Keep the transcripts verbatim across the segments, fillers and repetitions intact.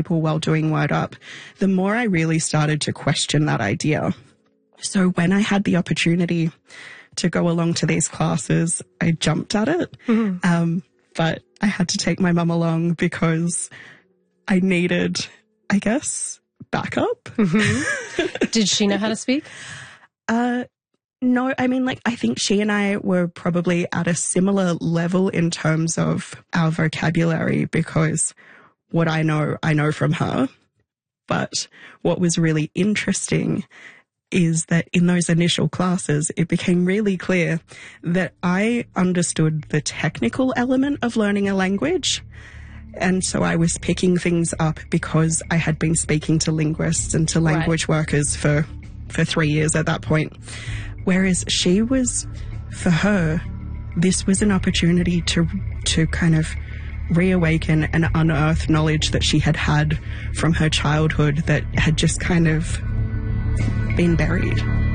people while doing Word Up, the more I really started to question that idea. So when I had the opportunity to go along to these classes, I jumped at it. Mm-hmm. Um, but I had to take my mum along because I needed, I guess, backup. Mm-hmm. Did she know how to speak? Uh, no, I mean, like, I think she and I were probably at a similar level in terms of our vocabulary, because what I know, I know from her. But what was really interesting is that in those initial classes, it became really clear that I understood the technical element of learning a language. And so I was picking things up because I had been speaking to linguists and to language right. workers for, for three years at that point. Whereas she was, for her, this was an opportunity to, to kind of reawaken and unearth knowledge that she had had from her childhood that had just kind of been buried.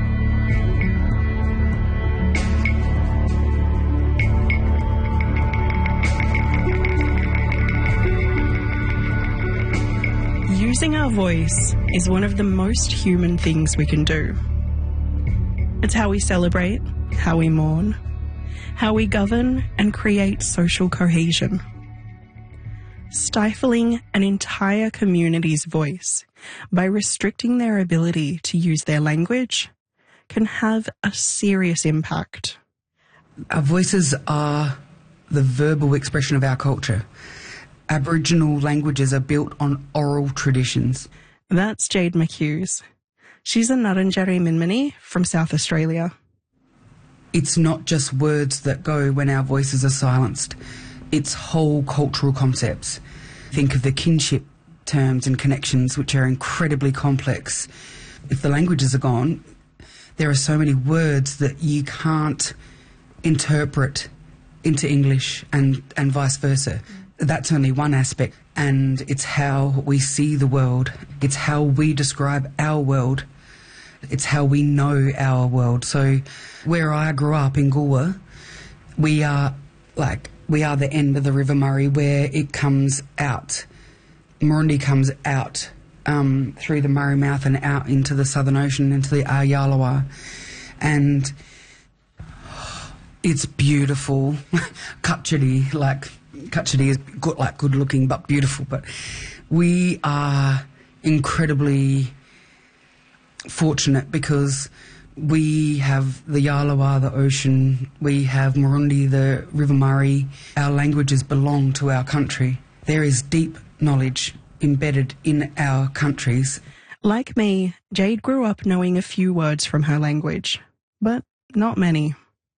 Using our voice is one of the most human things we can do. It's how we celebrate, how we mourn, how we govern and create social cohesion. Stifling an entire community's voice by restricting their ability to use their language can have a serious impact. Our voices are the verbal expression of our culture. Aboriginal languages are built on oral traditions. That's Jade McHughes. She's a Ngarrindjeri Minmini from South Australia. It's not just words that go when our voices are silenced. It's whole cultural concepts. Think of the kinship terms and connections, which are incredibly complex. If the languages are gone, there are so many words that you can't interpret into English and, and vice versa. That's only one aspect, and it's how we see the world. It's how we describe our world. It's how we know our world. So where I grew up in Goolwa, we are like, we are the end of the River Murray where it comes out. Murundi comes out um, through the Murray mouth and out into the Southern Ocean, into the Ayalawa. And it's beautiful. Kutchity, like, Kutchity is good, like good looking but beautiful. But we are incredibly fortunate because we have the Yalawa, the ocean, we have Murundi, the River Murray. Our languages belong to our country. There is deep knowledge embedded in our countries. Like me, Jade grew up knowing a few words from her language, but not many.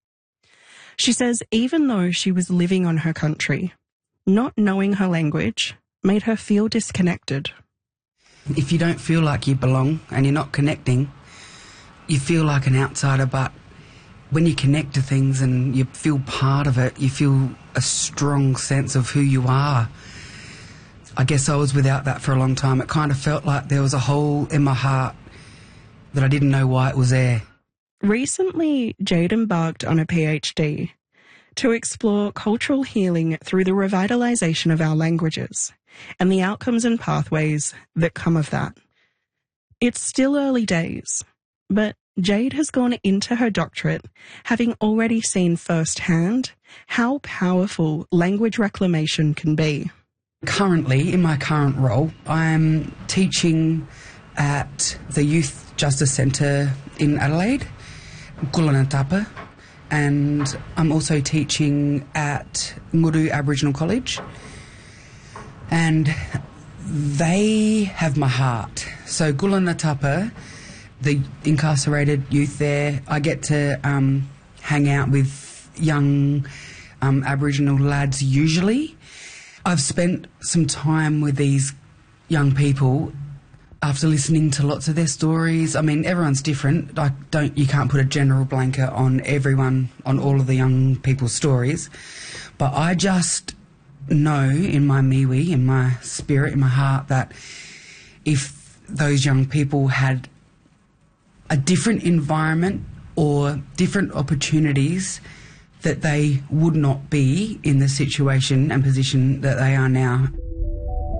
She says even though she was living on her country, not knowing her language made her feel disconnected. If you don't feel like you belong and you're not connecting, you feel like an outsider, but when you connect to things and you feel part of it, you feel a strong sense of who you are. I guess I was without that for a long time. It kind of felt like there was a hole in my heart that I didn't know why it was there. Recently, Jade embarked on a PhD to explore cultural healing through the revitalisation of our languages and the outcomes and pathways that come of that. It's still early days, but Jade has gone into her doctorate having already seen firsthand how powerful language reclamation can be. Currently, in my current role, I'm teaching at the Youth Justice Centre in Adelaide, Gulanatapa, and I'm also teaching at Nguru Aboriginal College. And they have my heart. So Gulanatapa, the incarcerated youth there, I get to um, hang out with young um, Aboriginal lads usually. I've spent some time with these young people after listening to lots of their stories. I mean, everyone's different. I don't, you can't put a general blanket on everyone, on all of the young people's stories. But I just know in my miwi, in my spirit, in my heart, that if those young people had a different environment or different opportunities, that they would not be in the situation and position that they are now.